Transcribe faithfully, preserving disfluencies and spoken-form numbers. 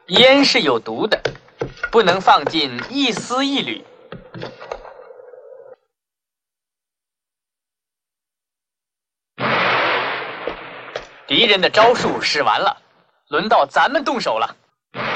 烟是有毒的，不能放进一丝一缕。敌人的招数使完了，轮到咱们动手了。